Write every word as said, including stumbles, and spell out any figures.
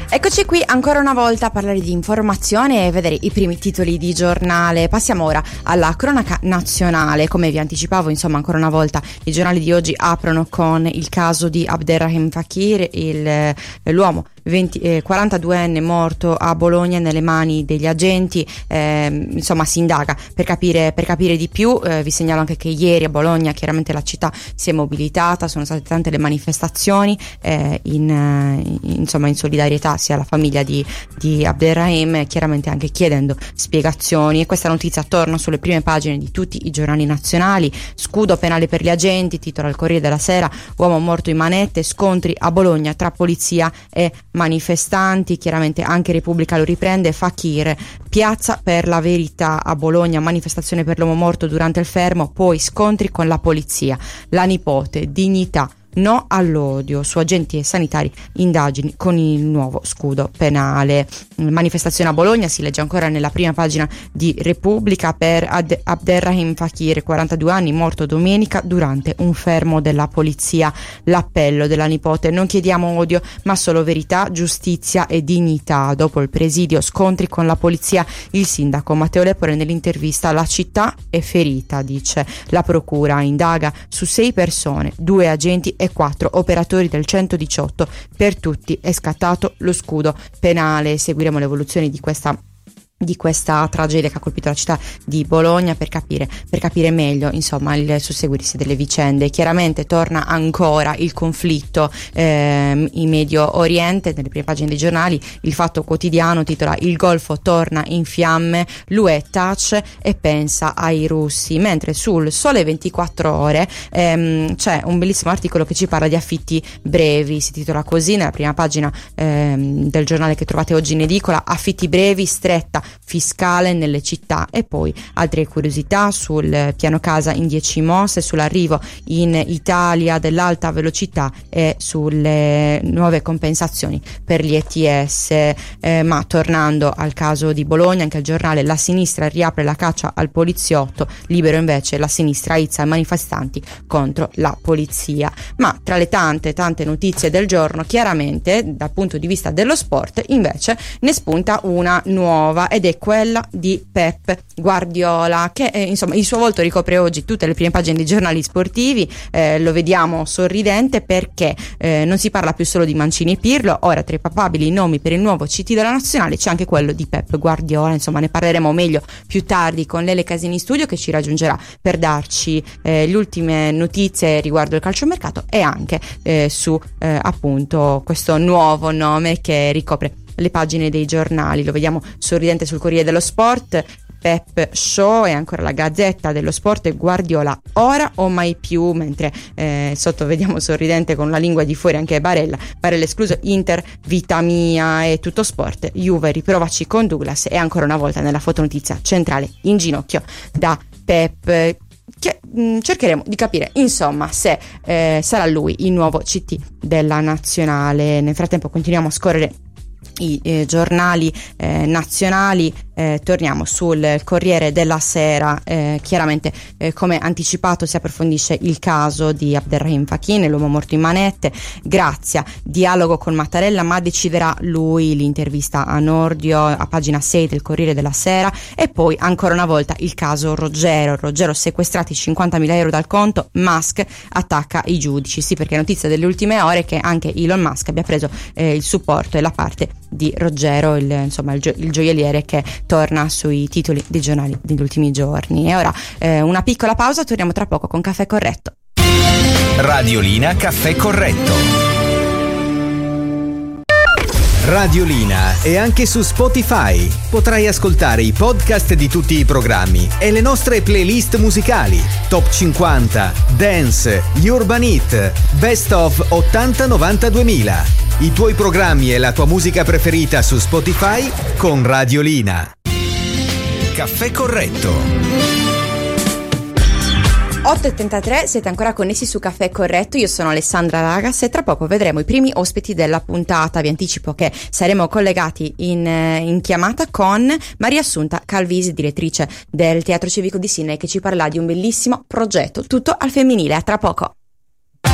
Eccoci qui ancora una volta a parlare di informazione e vedere i primi titoli di giornale. Passiamo ora alla cronaca nazionale. Come vi anticipavo, insomma, ancora una volta i giornali di oggi aprono con il caso di Abderrahim Fakir, il, l'uomo venti, eh, quarantaduenne morto a Bologna nelle mani degli agenti. Eh, insomma, si indaga per capire, per capire di più. Eh, vi segnalo anche che ieri a Bologna chiaramente la città si è mobilitata, sono state tante le manifestazioni eh, in, in, insomma in solidarietà sia alla famiglia di, di Abderrahim, chiaramente anche chiedendo spiegazioni, e questa notizia torna sulle prime pagine di tutti i giornali nazionali. Scudo penale per gli agenti, titola il Corriere della Sera, uomo morto in manette, scontri a Bologna tra polizia e manifestanti. Chiaramente anche Repubblica lo riprende, Fakir, piazza per la verità a Bologna, manifestazione per l'uomo morto durante il fermo, poi scontri con la polizia, la nipote, dignità, no all'odio, su agenti e sanitari, indagini con il nuovo scudo penale. Manifestazione a Bologna, si legge ancora nella prima pagina di Repubblica, per Ad- Abderrahim Fakir, quarantadue anni, morto domenica durante un fermo della polizia. L'appello della nipote: non chiediamo odio ma solo verità, giustizia e dignità. Dopo il presidio, scontri con la polizia, il sindaco Matteo Lepore nell'intervista: la città è ferita, dice. La procura indaga su sei persone, due agenti e quattro operatori del centodiciotto, per tutti è scattato lo scudo penale. Seguiremo le evoluzioni di questa di questa tragedia che ha colpito la città di Bologna per capire per capire meglio, insomma, il susseguirsi delle vicende. Chiaramente torna ancora il conflitto ehm, in Medio Oriente. Nelle prime pagine dei giornali Il Fatto Quotidiano titola: il Golfo torna in fiamme, l'U E tace e pensa ai russi, mentre sul Sole ventiquattro Ore ehm, c'è un bellissimo articolo che ci parla di affitti brevi. Si titola così nella prima pagina ehm, del giornale che trovate oggi in edicola: affitti brevi, stretta fiscale nelle città. E poi altre curiosità sul piano casa in dieci mosse, sull'arrivo in Italia dell'alta velocità e sulle nuove compensazioni per gli E T S. Eh, ma tornando al caso di Bologna, anche il giornale: la sinistra riapre la caccia al poliziotto, Libero invece: la sinistra izza i manifestanti contro la polizia. Ma tra le tante tante notizie del giorno, chiaramente dal punto di vista dello sport invece ne spunta una nuova, ed è quella di Pep Guardiola, che eh, insomma il suo volto ricopre oggi tutte le prime pagine dei giornali sportivi. Eh, lo vediamo sorridente perché eh, non si parla più solo di Mancini e Pirlo. Ora, tra i papabili nomi per il nuovo C T della nazionale c'è anche quello di Pep Guardiola. Insomma, ne parleremo meglio più tardi con Lele Casini in studio, che ci raggiungerà per darci eh, le ultime notizie riguardo il calciomercato e anche eh, su eh, appunto questo nuovo nome che ricopre le pagine dei giornali. Lo vediamo sorridente sul Corriere dello Sport, Pep Show, e ancora la Gazzetta dello Sport: Guardiola ora o mai più, mentre eh, sotto vediamo sorridente con la lingua di fuori anche Barella, Barella escluso, Inter vita mia. E Tutto Sport: Juve riprovaci con Douglas, e ancora una volta nella fotonotizia centrale in ginocchio da Pep, che mh, cercheremo di capire insomma se eh, sarà lui il nuovo C T della nazionale. Nel frattempo continuiamo a scorrere i eh, giornali eh, nazionali. Eh, torniamo sul Corriere della Sera. Eh, chiaramente eh, come anticipato si approfondisce il caso di Abderrahim Fakir, l'uomo morto in manette. Grazia, dialogo con Mattarella ma deciderà lui, l'intervista a Nordio a pagina sei del Corriere della Sera. E poi ancora una volta il caso Roggero, Roggero sequestrati cinquantamila euro dal conto, Musk attacca i giudici. Sì, perché è notizia delle ultime ore che anche Elon Musk abbia preso eh, il supporto e la parte di Roggero, il, insomma il, gio- il gioielliere che torna sui titoli dei giornali degli ultimi giorni. E ora eh, una piccola pausa, torniamo tra poco con Caffè Corretto. Radiolina Caffè Corretto. Radiolina è anche su Spotify. Potrai ascoltare i podcast di tutti i programmi e le nostre playlist musicali: Top cinquanta, Dance, Urban Hit, Best of ottanta novanta duemila. I tuoi programmi e la tua musica preferita su Spotify con Radiolina. Caffè Corretto. otto e trentatré, siete ancora connessi su Caffè Corretto. Io sono Alessandra Ragas e tra poco vedremo i primi ospiti della puntata. Vi anticipo che saremo collegati in, in chiamata con Maria Assunta Calvisi, direttrice del Teatro Civico di Sydney, che ci parla di un bellissimo progetto tutto al femminile. A tra poco.